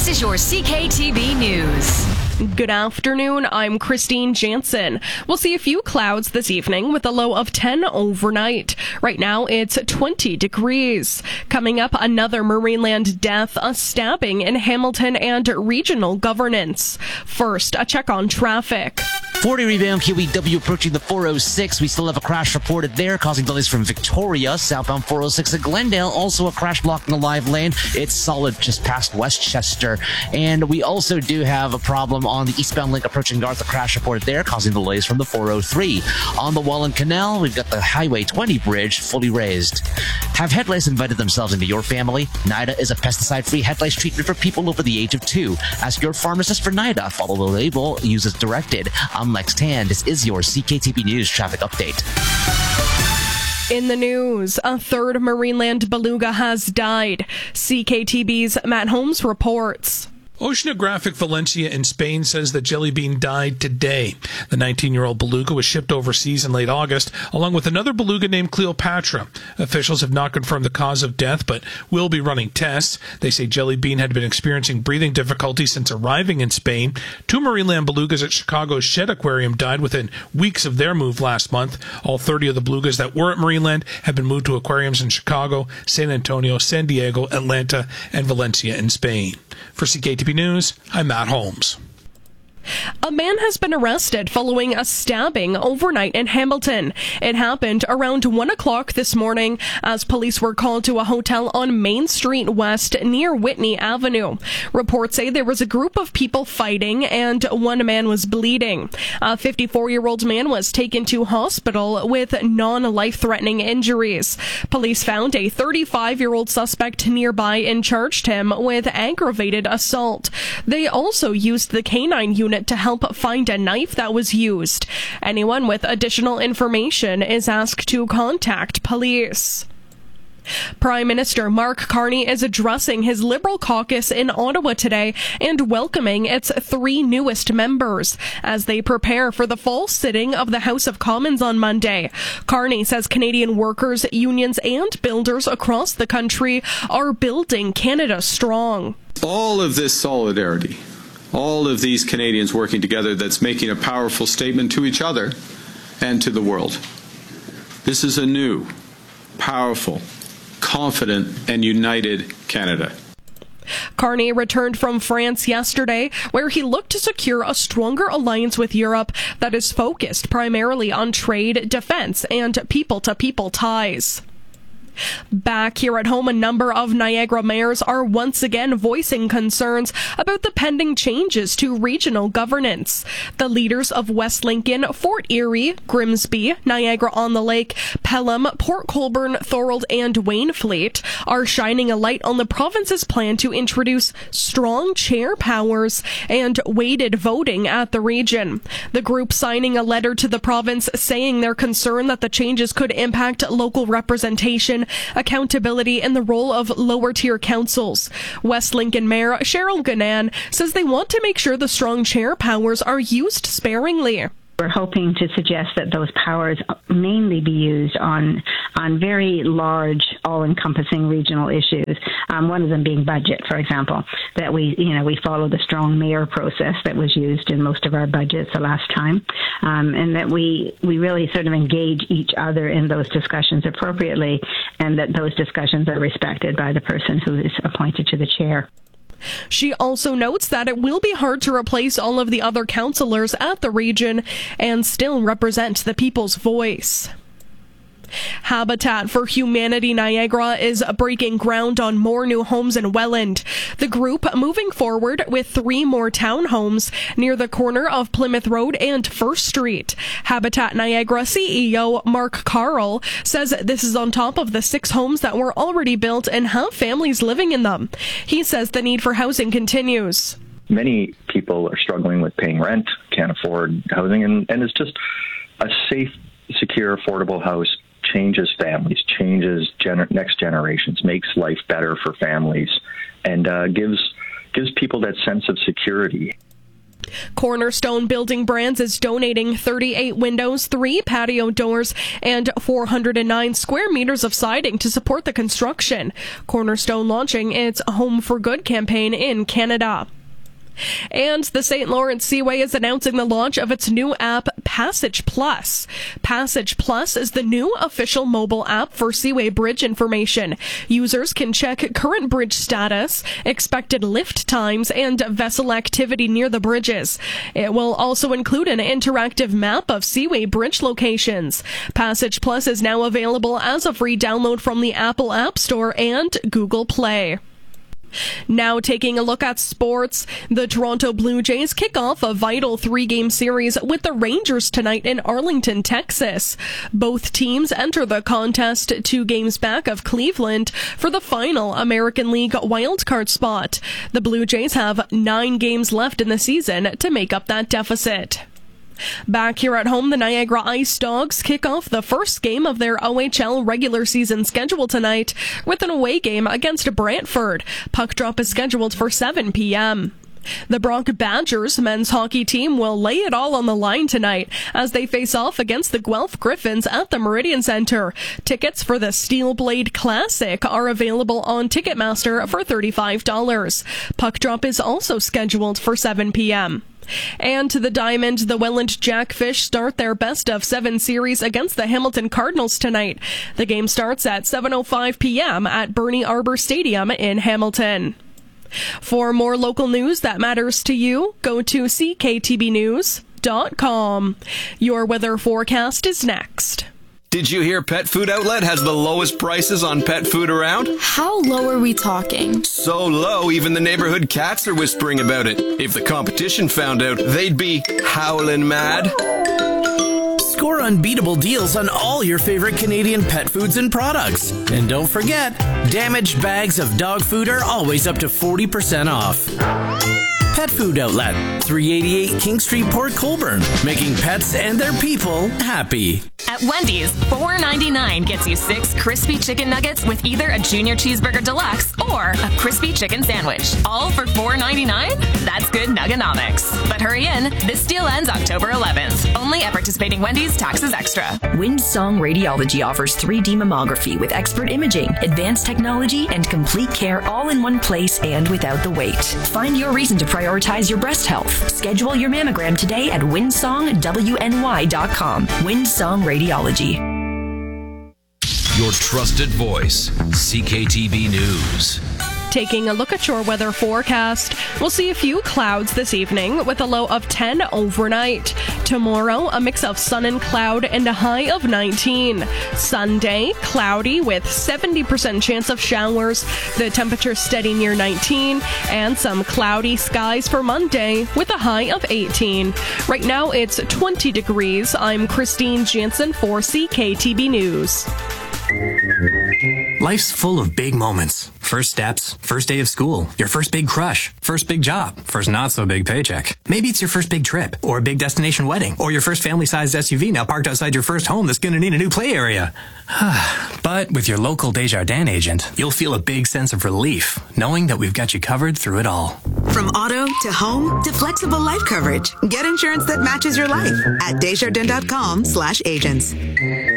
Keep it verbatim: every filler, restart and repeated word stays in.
This is your C K T B News. Good afternoon, I'm Christine Jansen. We'll see a few clouds this evening with a low of ten overnight. Right now it's twenty degrees. Coming up, another Marineland death, a stabbing in Hamilton, and regional governance. First, a check on traffic. forty rebound Q E W approaching the four oh six. We still have a crash reported there, causing delays from Victoria. Southbound four oh six at Glendale, also a crash blocking the live lane. It's solid just past Westchester. And we also do have a problem on the eastbound link approaching Garth. A crash reported there, causing delays from the four oh three. On the Welland Canal, we've got the Highway twenty bridge fully raised. Have head lice invited themselves into your family? NIDA is a pesticide-free head lice treatment for people over the age of two. Ask your pharmacist for NIDA. Follow the label. Use as directed. I'm Lex Tan. This is your C K T B News traffic update. In the news, a third Marineland beluga has died. C K T B's Matt Holmes reports. Oceanographic Valencia in Spain says that Jelly Bean died today. The nineteen-year-old beluga was shipped overseas in late August, along with another beluga named Cleopatra. Officials have not confirmed the cause of death, but will be running tests. They say Jelly Bean had been experiencing breathing difficulties since arriving in Spain. Two Marineland belugas at Chicago's Shed Aquarium died within weeks of their move last month. All thirty of the belugas that were at Marineland have been moved to aquariums in Chicago, San Antonio, San Diego, Atlanta, and Valencia in Spain. For C K T B News, I'm Matt Holmes. A man has been arrested following a stabbing overnight in Hamilton. It happened around one o'clock this morning as police were called to a hotel on Main Street West near Whitney Avenue. Reports say there was a group of people fighting and one man was bleeding. A fifty-four-year-old man was taken to hospital with non-life-threatening injuries. Police found a thirty-five-year-old suspect nearby and charged him with aggravated assault. They also used the canine unit to help find a knife that was used. Anyone with additional information is asked to contact police. Prime Minister Mark Carney is addressing his Liberal caucus in Ottawa today and welcoming its three newest members as they prepare for the fall sitting of the House of Commons on Monday. Carney says Canadian workers, unions, and builders across the country are building Canada strong. All of this solidarity, all of these Canadians working together, that's making a powerful statement to each other and to the world. This is a new, powerful, confident, and united Canada. Carney returned from France yesterday, where he looked to secure a stronger alliance with Europe that is focused primarily on trade, defense, and people-to-people ties. Back here at home, a number of Niagara mayors are once again voicing concerns about the pending changes to regional governance. The leaders of West Lincoln, Fort Erie, Grimsby, Niagara-on-the-Lake, Pelham, Port Colborne, Thorold, and Waynflete are shining a light on the province's plan to introduce strong chair powers and weighted voting at the region. The group signing a letter to the province saying they're concerned that the changes could impact local representation, accountability, and the role of lower-tier councils. West Lincoln Mayor Cheryl Ganan says they want to make sure the strong chair powers are used sparingly. We're hoping to suggest that those powers mainly be used on on very large, all-encompassing regional issues. Um, one of them being budget, for example. That we, you know, we follow the strong mayor process that was used in most of our budgets the last time, um, and that we we really sort of engage each other in those discussions appropriately, and that those discussions are respected by the person who is appointed to the chair. She also notes that it will be hard to replace all of the other councillors at the region and still represent the people's voice. Habitat for Humanity Niagara is breaking ground on more new homes in Welland. The group moving forward with three more townhomes near the corner of Plymouth Road and First Street. Habitat Niagara C E O Mark Carl says this is on top of the six homes that were already built and have families living in them. He says the need for housing continues. Many people are struggling with paying rent, can't afford housing, and, and it's just a safe, secure, affordable house changes families, changes gener- next generations, makes life better for families, and uh, gives gives people that sense of security. Cornerstone Building Brands is donating thirty-eight windows, three patio doors, and four hundred nine square meters of siding to support the construction. Cornerstone launching its Home for Good campaign in Canada. And the Saint Lawrence Seaway is announcing the launch of its new app, Passage Plus. Passage Plus is the new official mobile app for Seaway Bridge information. Users can check current bridge status, expected lift times, and vessel activity near the bridges. It will also include an interactive map of Seaway Bridge locations. Passage Plus is now available as a free download from the Apple App Store and Google Play. Now taking a look at sports, the Toronto Blue Jays kick off a vital three-game series with the Rangers tonight in Arlington, Texas. Both teams enter the contest two games back of Cleveland for the final American League wildcard spot. The Blue Jays have nine games left in the season to make up that deficit. Back here at home, the Niagara Ice Dogs kick off the first game of their O H L regular season schedule tonight with an away game against Brantford. Puck drop is scheduled for seven p.m. The Brock Badgers men's hockey team will lay it all on the line tonight as they face off against the Guelph Griffins at the Meridian Center. Tickets for the Steel Blade Classic are available on Ticketmaster for thirty-five dollars. Puck drop is also scheduled for seven p.m. And to the Diamond, the Welland Jackfish start their best of seven series against the Hamilton Cardinals tonight. The game starts at seven oh five p.m. at Bernie Arbor Stadium in Hamilton. For more local news that matters to you, go to c k t b news dot com. Your weather forecast is next. Did you hear Pet Food Outlet has the lowest prices on pet food around? How low are we talking? So low, even the neighborhood cats are whispering about it. If the competition found out, they'd be howling mad. Score unbeatable deals on all your favorite Canadian pet foods and products. And don't forget, damaged bags of dog food are always up to forty percent off. Pet Food Outlet, three eighty-eight King Street, Port Colborne, making pets and their people happy. At Wendy's, four ninety-nine gets you six crispy chicken nuggets with either a Junior Cheeseburger Deluxe or a crispy chicken sandwich. All for four ninety-nine? That's good nugganomics. But hurry in, this deal ends October eleventh. Only at participating Wendy's, taxes extra. Windsong Radiology offers three D mammography with expert imaging, advanced technology, and complete care all in one place and without the wait. Find your reason to prioritize your breast health. Schedule your mammogram today at windsong w n y dot com. Windsong Radiology. Your trusted voice, C K T B News. Taking a look at your weather forecast, we'll see a few clouds this evening with a low of ten overnight. Tomorrow, a mix of sun and cloud and a high of nineteen. Sunday, cloudy with seventy percent chance of showers. The temperature steady near nineteen, and some cloudy skies for Monday with a high of eighteen. Right now, it's twenty degrees. I'm Christine Jansen for C K T B News. Life's full of big moments. First steps, first day of school, your first big crush, first big job, first not so big paycheck. Maybe it's your first big trip, or a big destination wedding, or your first family-sized S U V now parked outside your first home that's going to need a new play area. But with your local Desjardins agent, you'll feel a big sense of relief, knowing that we've got you covered through it all. From auto to home to flexible life coverage, get insurance that matches your life at desjardins dot com slash agents.